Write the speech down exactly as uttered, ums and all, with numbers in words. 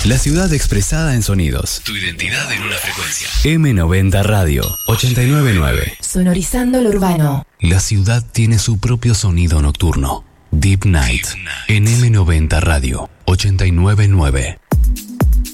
La ciudad expresada en sonidos. Tu identidad en una frecuencia. eme noventa Radio, ochenta y nueve punto nueve. Sonorizando lo urbano. La ciudad tiene su propio sonido nocturno. Deep Night, en eme noventa Radio, ochenta y nueve punto nueve.